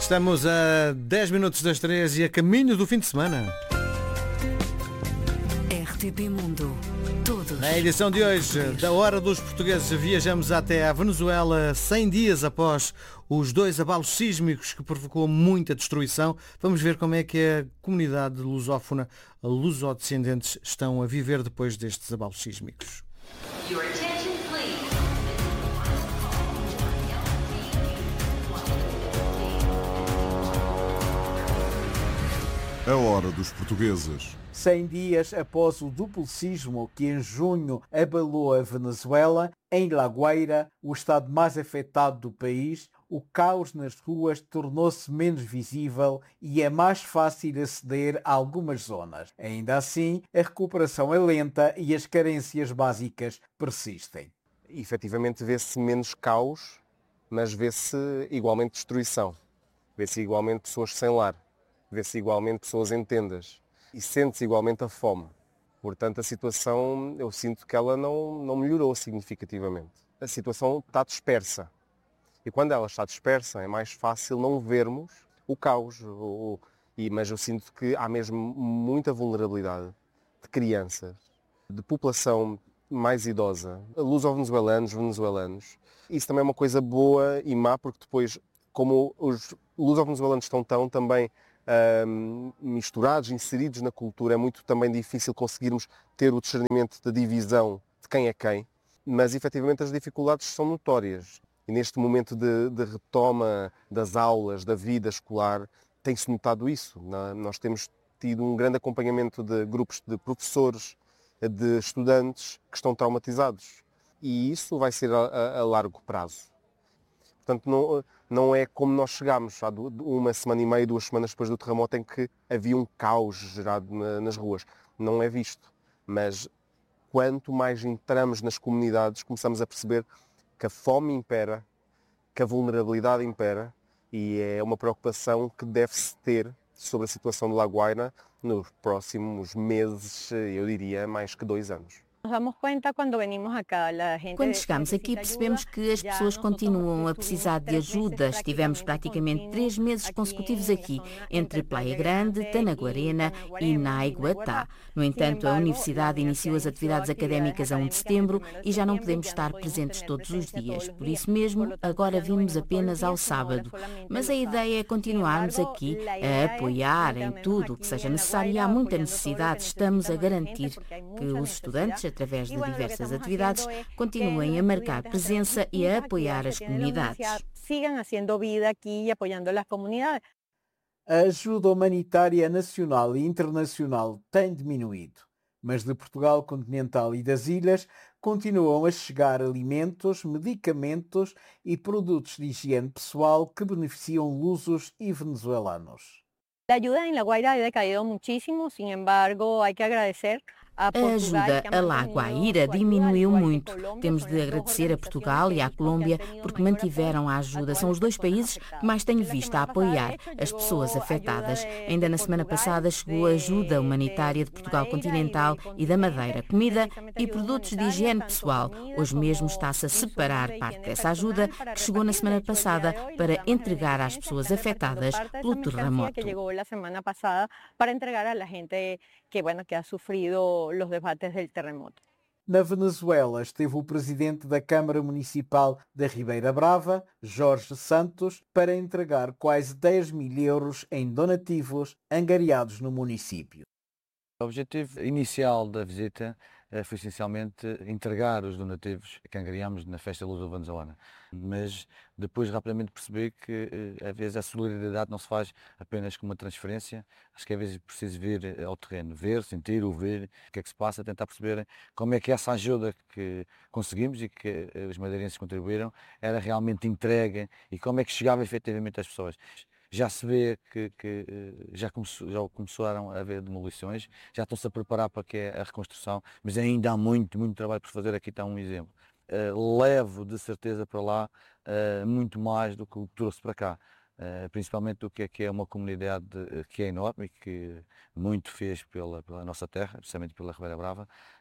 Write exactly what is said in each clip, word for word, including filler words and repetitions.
Estamos a dez minutos das três e a caminho do fim de semana. R T P Mundo. Todos. Na edição de hoje da Hora dos Portugueses viajamos até à Venezuela cem dias após os dois abalos sísmicos que provocou muita destruição. Vamos ver como é que a comunidade lusófona, lusodescendentes, estão a viver depois destes abalos sísmicos. A Hora dos Portugueses. cem dias após o duplo sismo que em junho abalou a Venezuela, em La Guaira, o estado mais afetado do país, o caos nas ruas tornou-se menos visível e é mais fácil aceder a algumas zonas. Ainda assim, a recuperação é lenta e as carências básicas persistem. Efetivamente vê-se menos caos, mas vê-se igualmente destruição. Vê-se igualmente pessoas sem lar. Vê-se igualmente pessoas em tendas e sente-se igualmente a fome. Portanto, a situação, eu sinto que ela não, não melhorou significativamente. A situação está dispersa. E quando ela está dispersa, é mais fácil não vermos o caos. O, e, mas eu sinto que há mesmo muita vulnerabilidade de crianças, de população mais idosa, luso-venezuelanos, venezuelanos. Isso também é uma coisa boa e má, porque depois, como os luso-venezuelanos estão tão também Um, misturados, inseridos na cultura, é muito também difícil conseguirmos ter o discernimento da divisão de quem é quem, mas efetivamente as dificuldades são notórias. E neste momento de, de retoma das aulas, da vida escolar, tem-se notado isso. Nós temos tido um grande acompanhamento de grupos de professores, de estudantes que estão traumatizados. E isso vai ser a, a, a largo prazo. Portanto, não, não é como nós chegámos há uma semana e meia, duas semanas depois do terremoto, em que havia um caos gerado na, nas ruas. Não é visto. Mas quanto mais entramos nas comunidades, começamos a perceber que a fome impera, que a vulnerabilidade impera, e é uma preocupação que deve-se ter sobre a situação de La Guaira nos próximos meses, eu diria mais que dois anos. Quando chegamos aqui percebemos que as pessoas continuam a precisar de ajuda. Estivemos praticamente três meses consecutivos aqui, entre Playa Grande, Tanaguarena e Naiguatá. No entanto, a Universidade iniciou as atividades académicas a primeiro de setembro e já não podemos estar presentes todos os dias. Por isso mesmo, agora vimos apenas ao sábado. Mas a ideia é continuarmos aqui a apoiar em tudo o que seja necessário e há muita necessidade. Estamos a garantir que os estudantes, através de diversas atividades, continuem a marcar presença e a apoiar as comunidades. A ajuda humanitária nacional e internacional tem diminuído, mas de Portugal continental e das ilhas continuam a chegar alimentos, medicamentos e produtos de higiene pessoal que beneficiam lusos e venezuelanos. A ajuda em La Guaira ha decaído muchísimo, sin embargo, hay que agradecer. A ajuda a La Guaira diminuiu muito. Temos de agradecer a Portugal e à Colômbia porque mantiveram a ajuda. São os dois países que mais tenho visto a apoiar as pessoas afetadas. Ainda na semana passada chegou a ajuda humanitária de Portugal continental e da Madeira, comida e produtos de higiene pessoal. Hoje mesmo está-se a separar parte dessa ajuda que chegou na semana passada para entregar às pessoas afetadas pelo terremoto. que, bueno, que ha sufrido los debates del terremoto. Na Venezuela esteve o presidente da Câmara Municipal da Ribeira Brava, Jorge Santos, para entregar quase dez mil euros em donativos angariados no município. O objetivo inicial da visita foi essencialmente entregar os donativos que angariámos na festa luso-venezuelana, mas depois rapidamente percebi que às vezes a solidariedade não se faz apenas com uma transferência. Acho que às vezes é preciso vir ao terreno, ver, sentir, ouvir o que é que se passa, tentar perceber como é que essa ajuda que conseguimos e que os madeirenses contribuíram era realmente entregue e como é que chegava efetivamente às pessoas. Já se vê que, que já, começou, já começaram a haver demolições, já estão-se a preparar para que é a reconstrução, mas ainda há muito, muito trabalho por fazer. Aqui está um exemplo. Uh, levo de certeza para lá uh, muito mais do que o que trouxe para cá, uh, principalmente do que é, que é uma comunidade que é enorme e que muito fez pela, pela nossa terra, especialmente pela Ribeira Brava,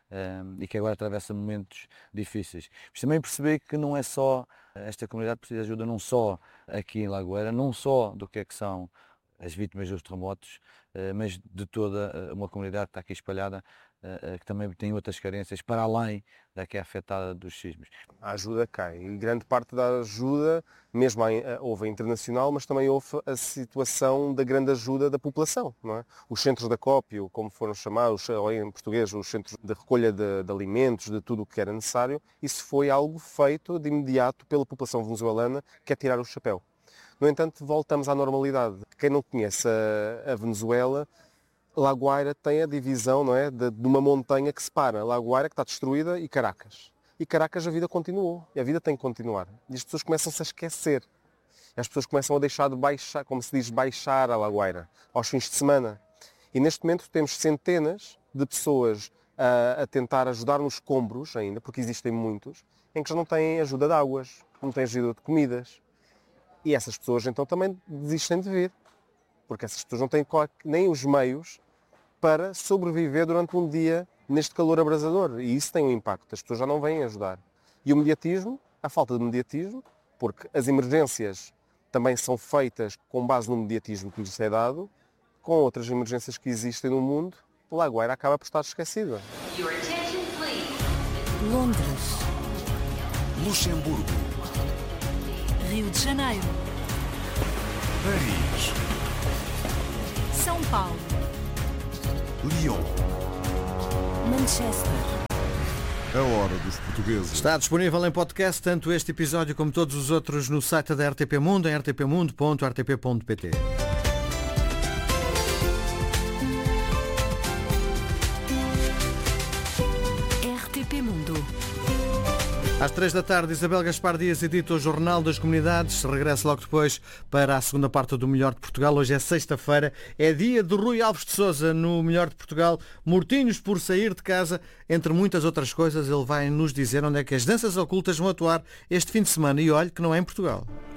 um, e que agora atravessa momentos difíceis. Mas também perceber que não é só, esta comunidade precisa de ajuda não só aqui em Lagoeira, não só do que é que são as vítimas dos terremotos, uh, mas de toda uma comunidade que está aqui espalhada, uh, que também tem outras carências, para além da que é afetada dos sismos. A ajuda cai, e grande parte da ajuda, mesmo a, houve a internacional, mas também houve a situação da grande ajuda da população, não é? Os centros de acópio, como foram chamados em português, os centros de recolha de, de alimentos, de tudo o que era necessário, isso foi algo feito de imediato pela população venezuelana, que é tirar o chapéu. No entanto, voltamos à normalidade. Quem não conhece a, a Venezuela, Lagoeira tem a divisão, não é, de, de uma montanha que separa Lagoeira, que está destruída, e Caracas. E Caracas a vida continuou, e a vida tem que continuar. E as pessoas começam-se a esquecer. E as pessoas começam a deixar de baixar, como se diz, baixar a Lagoeira, aos fins de semana. E neste momento temos centenas de pessoas a, a tentar ajudar nos escombros ainda, porque existem muitos, em que já não têm ajuda de águas, não têm ajuda de comidas. E essas pessoas então também desistem de vir, porque essas pessoas não têm nem os meios para sobreviver durante um dia neste calor abrasador. E isso tem um impacto, as pessoas já não vêm ajudar. E o mediatismo, a falta de mediatismo, porque as emergências também são feitas com base no mediatismo que lhes é dado, com outras emergências que existem no mundo, Lagoeira acaba por estar esquecida. Londres, Luxemburgo, Rio de Janeiro, Paris, São Paulo, Lyon. Manchester. A hora dos portugueses. Está disponível em podcast tanto este episódio como todos os outros no site da R T P Mundo, em r t p mundo ponto r t p ponto p t. R T P Mundo. Às três da tarde, Isabel Gaspar Dias edita o Jornal das Comunidades. Regressa logo depois para a segunda parte do Melhor de Portugal. Hoje é sexta-feira, é dia de Rui Alves de Sousa no Melhor de Portugal. Mortinhos por sair de casa, entre muitas outras coisas. Ele vai nos dizer onde é que as danças ocultas vão atuar este fim de semana. E olhe que não é em Portugal.